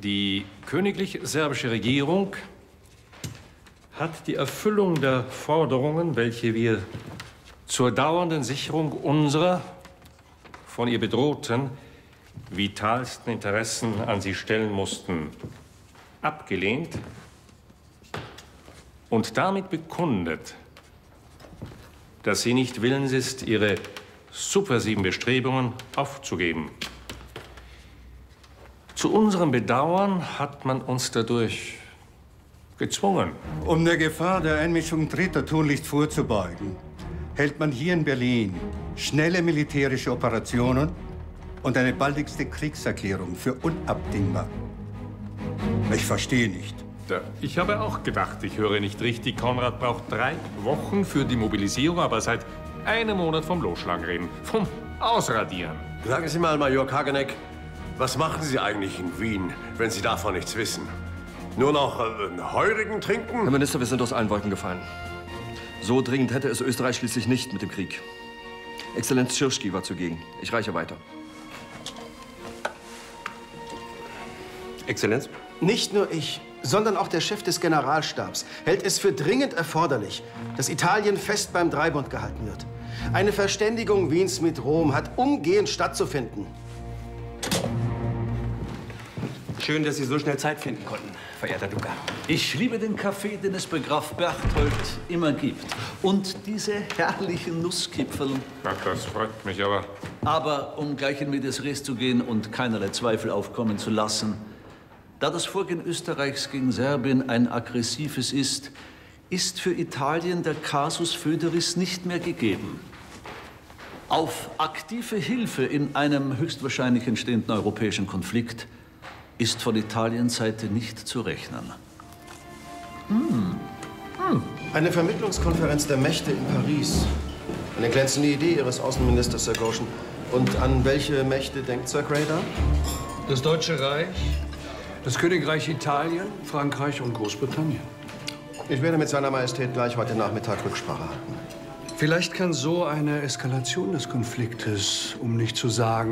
Die königlich-serbische Regierung hat die Erfüllung der Forderungen, welche wir zur dauernden Sicherung unserer von ihr bedrohten vitalsten Interessen an sie stellen mussten, abgelehnt und damit bekundet, dass sie nicht willens ist, ihre subversiven Bestrebungen aufzugeben. Zu unserem Bedauern hat man uns dadurch gezwungen. Um der Gefahr der Einmischung Dritter tunlichst vorzubeugen, hält man hier in Berlin schnelle militärische Operationen und eine baldigste Kriegserklärung für unabdingbar. Ich verstehe nicht. Ich habe auch gedacht, ich höre nicht richtig. Konrad braucht 3 Wochen für die Mobilisierung, aber seit einem Monat vom Losschlagen reden, vom Ausradieren. Sagen Sie mal, Major Kageneck, was machen Sie eigentlich in Wien, wenn Sie davon nichts wissen? Nur noch Heurigen trinken? Herr Minister, wir sind aus allen Wolken gefallen. So dringend hätte es Österreich schließlich nicht mit dem Krieg. Exzellenz Schirschki war zugegen. Ich reiche weiter. Exzellenz? Nicht nur ich, sondern auch der Chef des Generalstabs hält es für dringend erforderlich, dass Italien fest beim Dreibund gehalten wird. Eine Verständigung Wiens mit Rom hat umgehend stattzufinden. Schön, dass Sie so schnell Zeit finden konnten, verehrter Duca. Ich liebe den Kaffee, den es bei Graf Berchtold immer gibt. Und diese herrlichen Nusskipferl. Na, das freut mich aber. Aber um gleich in medias res zu gehen und keinerlei Zweifel aufkommen zu lassen, da das Vorgehen Österreichs gegen Serbien ein aggressives ist, ist für Italien der Casus Foederis nicht mehr gegeben. Auf aktive Hilfe in einem höchstwahrscheinlich entstehenden europäischen Konflikt ist von Italiens Seite nicht zu rechnen. Eine Vermittlungskonferenz der Mächte in Paris. Eine glänzende Idee Ihres Außenministers, Sir Goshen. Und an welche Mächte denkt Sir Grey da? Das Deutsche Reich, das Königreich Italien, Frankreich und Großbritannien. Ich werde mit seiner Majestät gleich heute Nachmittag Rücksprache halten. Vielleicht kann so eine Eskalation des Konfliktes, um nicht zu sagen